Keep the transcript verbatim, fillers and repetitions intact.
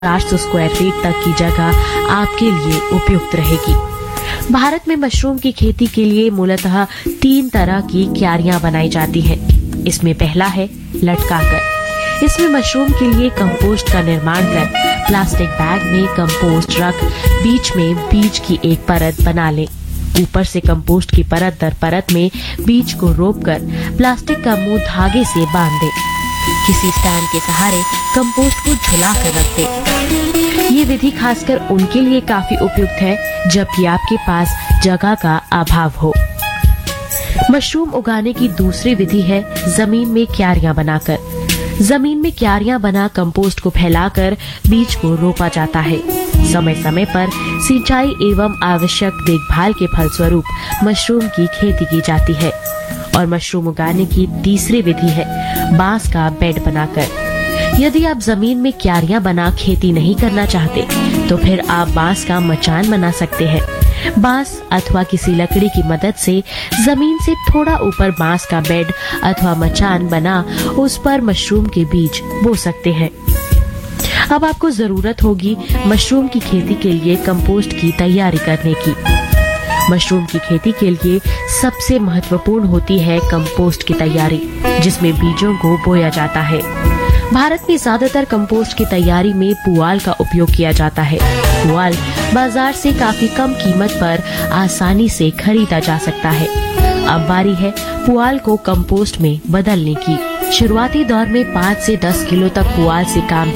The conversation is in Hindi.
आठ सौ स्क्वायर फीट तक की जगह आपके लिए उपयुक्त रहेगी। भारत में मशरूम की खेती के लिए मूलतः तीन तरह की क्यारियां बनाई जाती हैं। इसमें पहला है लटकाकर। इसमें मशरूम के लिए कंपोस्ट का निर्माण कर प्लास्टिक बैग में कंपोस्ट रख बीच में बीज की एक परत बना लें। ऊपर से कंपोस्ट की परत दर परत में बीज को रोपकर प्लास्टिक का मुंह धागे से बांध दें। किसी स्टैंड के सहारे कंपोस्ट को झुला कर रख दें। ये विधि खासकर उनके लिए काफी उपयुक्त है जबकि आपके पास जगह का अभाव हो। मशरूम उगाने की दूसरी विधि है जमीन में क्यारियां बनाकर। जमीन में क्यारियां बना कंपोस्ट को फैलाकर बीज को रोपा जाता है। समय समय पर सिंचाई एवं आवश्यक देखभाल के फलस्वरूप मशरूम की खेती की जाती है। और मशरूम उगाने की तीसरी विधि है बांस का बेड बनाकर। यदि आप जमीन में क्यारियां बना खेती नहीं करना चाहते तो फिर आप बांस का मचान बना सकते हैं। बांस अथवा किसी लकड़ी की मदद से जमीन से थोड़ा ऊपर बांस का बेड अथवा मचान बना उस पर मशरूम के बीज बो सकते हैं। अब आपको जरूरत होगी मशरूम की खेती के लिए कंपोस्ट की तैयारी करने की। मशरूम की खेती के लिए सबसे महत्वपूर्ण होती है कंपोस्ट की तैयारी, जिसमें बीजों को बोया जाता है। भारत में ज्यादातर कंपोस्ट की तैयारी में पुआल का उपयोग किया जाता है। पुआल बाजार से काफी कम कीमत पर आसानी से खरीदा जा सकता है। अब बारी है पुआल को कंपोस्ट में बदलने की। शुरुआती दौर में पाँच से दस किलो तक पुआल से काम